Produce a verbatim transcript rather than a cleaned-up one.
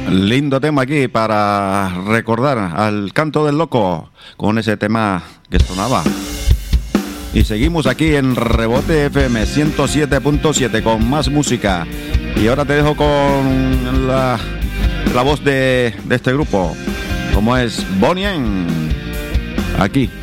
Lindo tema aquí para recordar al Canto del Loco con ese tema que sonaba. Y seguimos aquí en Rebote F M ciento siete punto siete con más música. Y ahora te dejo con la, la voz de, de este grupo, como es Bonnie M, aquí